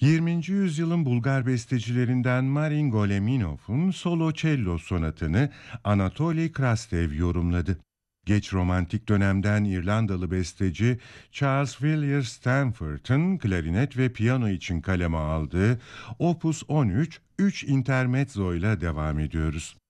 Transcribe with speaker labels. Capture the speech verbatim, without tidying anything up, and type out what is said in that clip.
Speaker 1: yirminci yüzyılın Bulgar bestecilerinden Marin Goleminov'un solo cello sonatını Anatoli Krastev yorumladı. Geç romantik dönemden İrlandalı besteci Charles Villiers Stanford'ın klarinet ve piyano için kaleme aldığı Opus on üç, üç intermezzo ile devam ediyoruz.